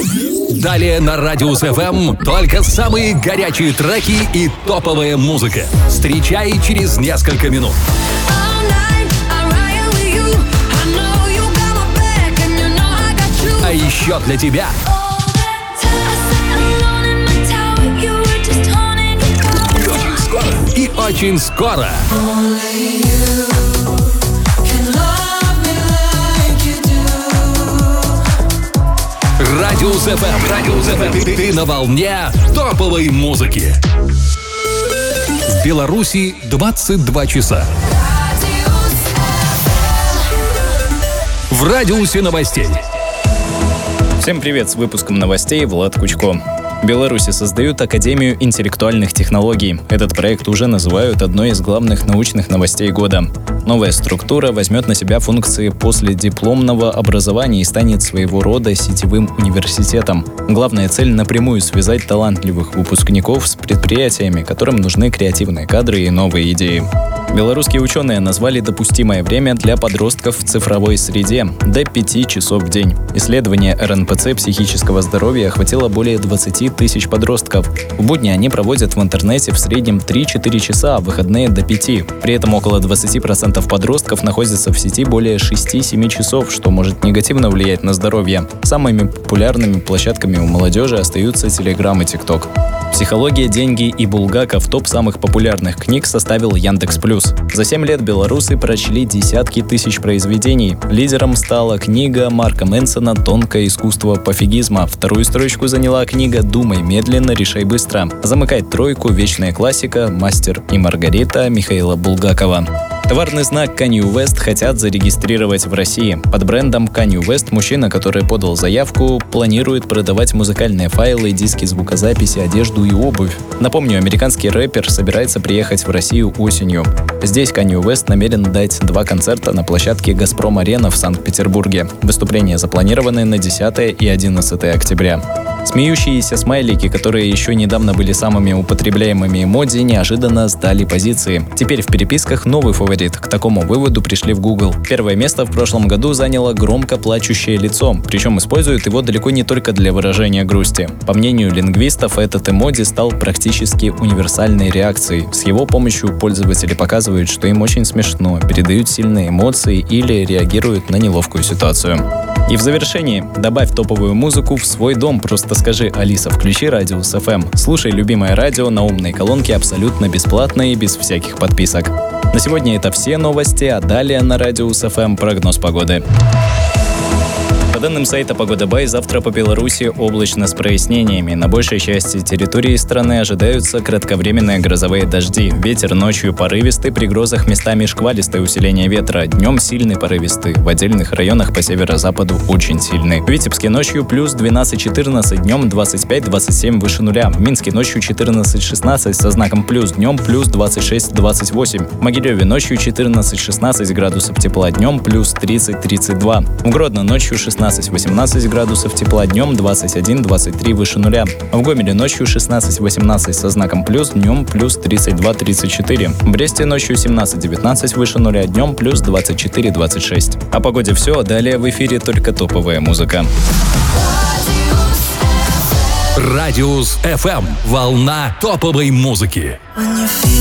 Далее на Радиус FM только самые горячие треки и топовая музыка. Встречай через несколько минут. А еще для тебя и очень скоро Радиус FM. Ты на волне топовой музыки. В Беларуси 22 часа. В радиусе новостей. Всем привет, с выпуском новостей Влад Кучко. В Беларуси создают Академию интеллектуальных технологий. Этот проект уже называют одной из главных научных новостей года. Новая структура возьмет на себя функции последипломного образования и станет своего рода сетевым университетом. Главная цель — напрямую связать талантливых выпускников с предприятиями, которым нужны креативные кадры и новые идеи. Белорусские ученые назвали допустимое время для подростков в цифровой среде до 5 часов в день. Исследование РНПЦ психического здоровья охватило более 20 тысяч подростков. В будни они проводят в интернете в среднем 3-4 часа, а в выходные до 5. При этом около 20% подростков находятся в сети более 6-7 часов, что может негативно влиять на здоровье. Самыми популярными площадками у молодежи остаются Telegram и TikTok. «Психология, деньги и Булгаков» — топ самых популярных книг составил Яндекс.Плюс. За 7 лет белорусы прочли десятки тысяч произведений. Лидером стала книга Марка Мэнсона «Тонкое искусство пофигизма». Вторую строчку заняла книга «Думай медленно, решай быстро». Замыкает тройку вечная классика «Мастер и Маргарита» Михаила Булгакова. Товарный знак Kanye West хотят зарегистрировать в России. Под брендом Kanye West мужчина, который подал заявку, планирует продавать музыкальные файлы, диски звукозаписи, одежду и обувь. Напомню, американский рэпер собирается приехать в Россию осенью. Здесь Kanye West намерен дать 2 концерта на площадке «Газпром-арена» в Санкт-Петербурге. Выступления запланированы на 10 и 11 октября. Смеющиеся смайлики, которые еще недавно были самыми употребляемыми эмодзи, неожиданно сдали позиции. Теперь в переписках новый фаворит. К такому выводу пришли в Google. Первое место в прошлом году заняло громко плачущее лицо, причем используют его далеко не только для выражения грусти. По мнению лингвистов, этот эмодзи стал практически универсальной реакцией. С его помощью пользователи показывают, что им очень смешно, передают сильные эмоции или реагируют на неловкую ситуацию. И в завершении добавь топовую музыку в свой дом. Просто скажи: «Алиса, включи Радиус FM». Слушай любимое радио на умной колонке абсолютно бесплатно и без всяких подписок. На сегодня это все новости, а далее на Радиус FM прогноз погоды. По данным сайта «Погода.бай», завтра по Беларуси облачно с прояснениями. На большей части территории страны ожидаются кратковременные грозовые дожди. Ветер ночью порывистый, при грозах местами шквалистое усиление ветра. Днем сильный порывистый. В отдельных районах по северо-западу очень сильный. В Витебске ночью плюс 12-14, днем 25-27 выше нуля. В Минске ночью 14-16 со знаком плюс, днем плюс 26-28. В Могилеве ночью 14-16 градусов тепла, днем плюс 30-32. В Гродно ночью 16-18 градусов тепла, днем 21-23 выше нуля. В Гомеле ночью 16-18 со знаком плюс, днем плюс 32-34. В Бресте ночью 17-19 выше нуля, днем плюс 24-26. О погоде все, а далее в эфире только топовая музыка. Радиус FM. Волна топовой музыки.